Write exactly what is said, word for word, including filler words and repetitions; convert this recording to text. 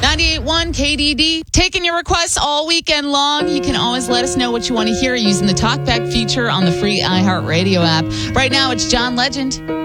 ninety-eight point one K D D, taking your requests all weekend long. You can always let us know what you want to hear using the Talkback feature on the free iHeartRadio app. Right now, it's John Legend.